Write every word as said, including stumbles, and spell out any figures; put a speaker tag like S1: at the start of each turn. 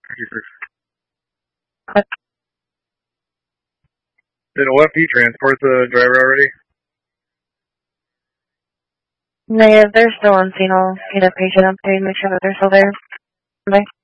S1: Did O F P transport the driver already?
S2: Negative, they're still on scene. I'll get a patient update and make sure that they're still there. Bye.